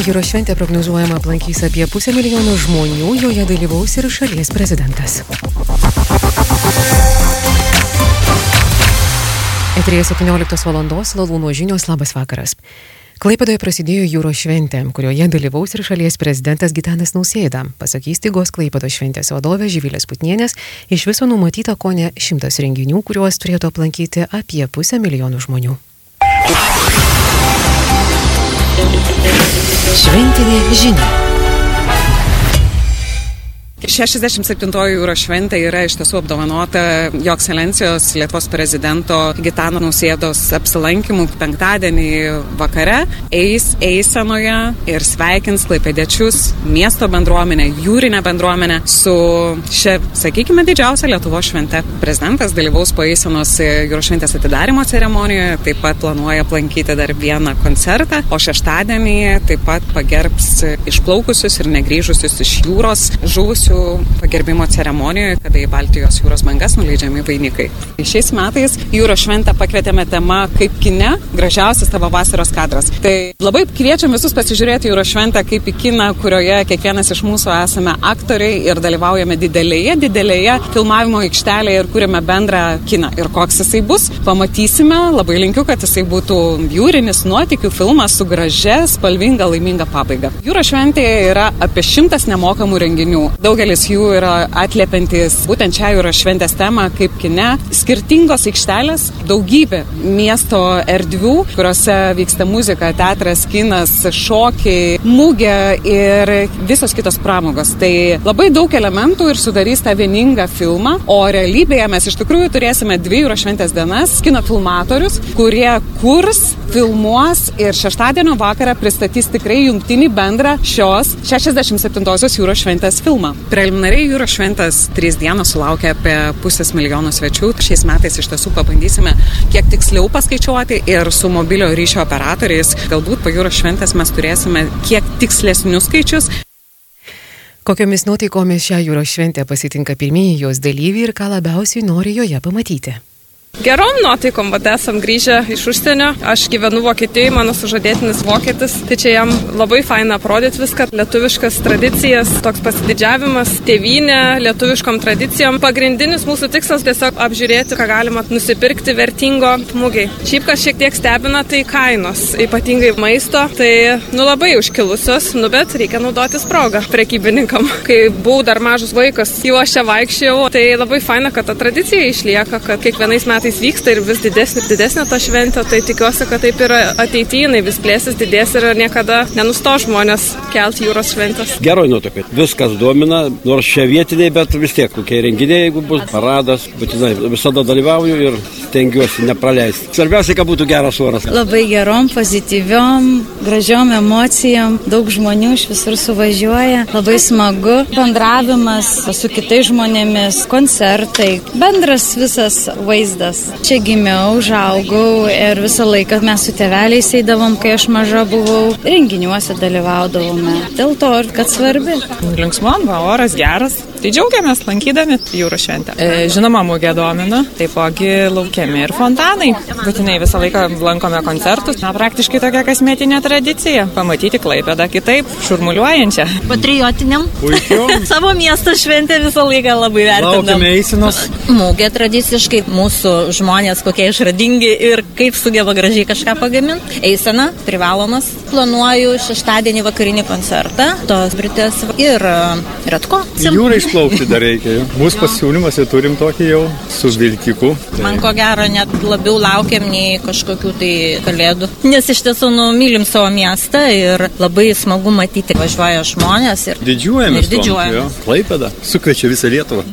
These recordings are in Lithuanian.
Jūros šventė prognozuojama aplankys apie 500 000 žmonių, joje dalyvaus ir šalies prezidentas. Eteryje 17 valandos Lalūno žinios, labas vakaras. Klaipėdoje prasidėjo Jūros šventė, kurioje dalyvaus ir šalies prezidentas Gitanas Nausėda. Pasak įstaigos Klaipėdos šventės vadovės Živilės Putnienės, iš viso numatyta kone 100 renginių, kuriuos turėtų aplankyti apie 500 000 žmonių. Šventinė žinia. 67-oji Jūros šventė yra iš tiesų apdovanota Jo Ekscelencijos Lietuvos prezidento Gitano Nausėdos apsilankymų. Penktadienį vakare eis eisenoje ir sveikins klaipėdiečius, miesto bendruomenę, jūrinę bendruomenę su šia, sakykime, didžiausia Lietuvos švente. Prezidentas dalyvaus po eisenos Jūros šventės atidarymo ceremonijoje, taip pat planuoja aplankyti dar vieną koncertą, o šeštadienį taip pat pagerbs išplaukusius ir negrįžusius iš jūros žuvusių pagerbimo ceremonijoje, kada į Baltijos jūros bangas nuleidžiami vainikai. Šiais metais Jūros šventę pakvietėme tema kaip kine gražiausias tavo vasaros kadras. Tai labai kviečiam visus pasižiūrėti Jūros šventę kaip į kiną, kurioje kiekvienas iš mūsų esame aktoriai ir dalyvaujame didelėje filmavimo aikštelėje ir kūrėme bendrą kiną. Ir koks jisai bus, pamatysime. Labai linkiu, kad jisai būtų jūrinis nuotykių filmas su gražia, spalvinga, laiminga pabaiga. Jūros šventėje yra apie 100 nemokamų renginių. Daugelis jų yra atliepiantys būtent šią Jūros šventės temą kaip kine. Skirtingos aikštelės, daugybė miesto erdvių, kuriuose vyksta muzika, teatras, kinas, šokiai, mugė ir visos kitos pramogos. Tai labai daug elementų ir sudarys tą vieningą filmą, o realybėje mes iš tikrųjų turėsime 2 Jūros šventės dienas kino filmatorius, kurie kurs, filmuos ir šeštadienio vakarą pristatys tikrai jungtinį bendrą šios 67-osios Jūros šventės filmą. Preliminariai Jūros šventės 3 dienos sulaukia apie 500 000 svečių. Šiais metais iš tiesų pabandysime kiek tiksliau paskaičiuoti ir su mobilio ryšio operatoriais. Galbūt po Jūros šventės mes turėsime kiek tikslesnius skaičius. Kokiomis nuotaikomis šią Jūros šventę pasitinka pirmieji jos dalyviai ir ką labiausiai nori joje pamatyti? Gerom nuotaikom, bet esam grįžę iš užsienio. Aš gyvenu Vokietijoje, mano sužadėtinis vokietis, tai čia jam labai faina aprodyti viską, lietuviškas tradicijas, toks pasididžiavimas, tėvynė, lietuviškom tradicijom. Pagrindinis mūsų tikslas tiesiog apžiūrėti, ką galima nusipirkti vertingo mugiai. Šiaip, kas šiek tiek stebina, tai kainos, ypatingai maisto, tai labai užkilusios, bet reikia naudotis progą prekybininkam. Kai buvau dar mažas vaikas, jau aš čia vaikščiau, tai labai faina, kad ta tradicija išlieka, kad kiekvienais metais vyksta ir vis didesnė ta šventė, tai tikiuosi, kad taip ir ateityje jinai vis plėsis, didės ir niekada nenustos žmonės kelti Jūros šventės. Geroj nuotakai. Viskas domina, nors čia vietiniai, bet vis tiek kokie renginiai, jeigu bus paradas, būtinai visada dalyvauju ir stengiuosi nepraleisti. Svarbiausia, kad būtų geras oras. Labai gerom, pozityviom, gražiom emocijom, daug žmonių iš visur suvažiuoja, labai smagu, bendravimas su kitais žmonėmis, koncertai, bendras visas vaizdas. Čia gimiau, užaugau ir visą laiką mes su tėveliais eidavom, kai aš maža buvau, renginiuose dalyvaudavome. Dėl to, kad svarbi. Linksmon, oras geras. Tai džiaugiamės lankydami Jūros šventę. Žinoma, mugė domina, taipogi laukiami ir fontanai. Būtinai visą laiką lankome koncertus. Praktiškai tokia kasmetinė tradicija. Pamatyti Klaipėdą kitaip, šurmuliuojančią. Patriotiniam. Savo miesto šventę visą laiką labai vertinam. Laukiame eisenos. Mugė tradiciškai mūsų žmonės kokie išradingi ir kaip sugeba gražiai kažką pagaminti. Eisena privalomas. Planuoju šeštadienį vakarinį koncertą. Tos Britės ir Ratko. Jūrai išplaukti dar reikia. Mūsų pasiūlymas jau turim tokį jau su vilkiku. Man ko gero net labiau laukiam nei kažkokių tai kalėdų. Nes iš tiesų mylim savo miestą ir labai smagu matyti, važiuoja žmonės ir didžiuojamės. Klaipėda sukviečia visą Lietuvą.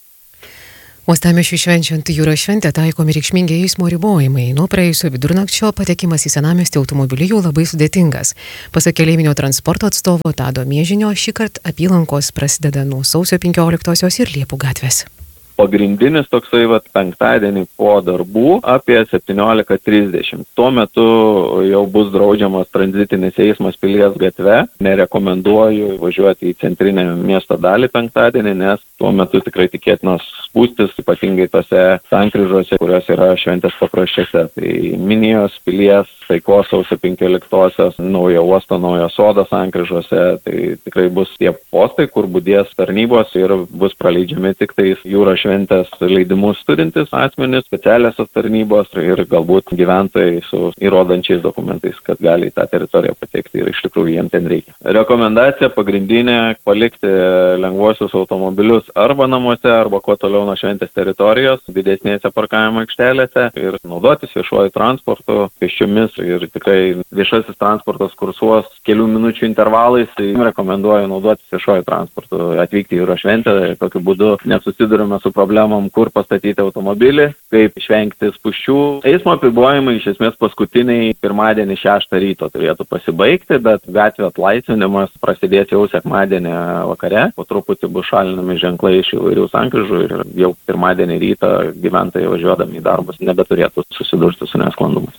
Uostamiesčiui švenčiant Jūros šventę taikomi reikšmingi eismo ribojimai. Nuo praėjusio vidurnakčio patekimas į senamiestį automobiliu jau labai sudėtingas. Pasak keleivinio transporto atstovo Tado Miežinio, šįkart apylankos prasideda nuo sausio 15-osios ir Liepų gatvės. pagrindinis toksai penktadienį po darbų apie 17:30. Tuo metu jau bus draudžiamas tranzitinis eismas Pilies gatve. Nerekomenduoju važiuoti į centrinę miesto dalį penktadienį, nes tuo metu tikrai tikėtinos spūstis, ypatingai tose sankryžose, kurios yra šventės pakraščiuose. Tai Minijos, Pilies, Taikos sausio 15-osios, Naujo uosto, Naujo sodo sankryžose. Tai tikrai bus tie postai, kur budės tarnybos ir bus praleidžiami tik tais jūros šventės leidimus turintis asmenys, specialiosios tarnybos ir galbūt gyventojai su įrodančiais dokumentais, kad gali į tą teritoriją patekti ir iš tikrųjų jiems ten reikia. Rekomendacija pagrindinė - palikti lengvuosius automobilius arba namuose, arba kuo toliau nuo šventės teritorijos, didesnėse parkavimo aikštelėse ir naudotis viešuoju transportu, pėsčiomis. Ir tikrai viešasis transportas kursuos kelių minučių intervalais, tai rekomenduoju naudotis viešuoju transportu, atvykti į jūros šventę. Tokiu būdu nesusidurime su problemom, kur pastatyti automobilį, kaip išvengti spūsčių. Eismo apribojimai iš esmės paskutiniai pirmadienį 6 ryto turėtų pasibaigti, bet gatvė atlaisvinimas prasidės jau sekmadienį vakare. Po truputį bus šalinami ženklai iš įvairių sankryžų ir jau pirmadienį rytą gyventojai važiuodami į darbus nebeturėtų susidurti su nesklandumais.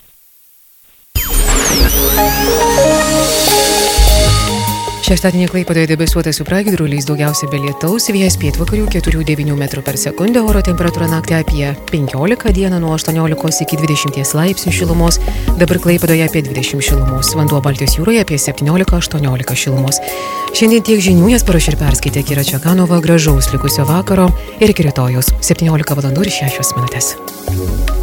Šeštadienį Klaipėdoje debesuota su pragiedruliais, daugiausia be lietaus, vėjas pietvakarių 4–9 m/s, oro temperatūra naktį apie 15, dieną nuo 18 iki 20 laipsnių šilumos, dabar Klaipėdoje apie 20 šilumos, vanduo Baltijos jūroje apie 17–18 šilumos. Šiandien tiek žinių, jas paruošė ir perskaitė Kira Čekanova, gražaus likusio vakaro ir iki rytojaus 17:06 min.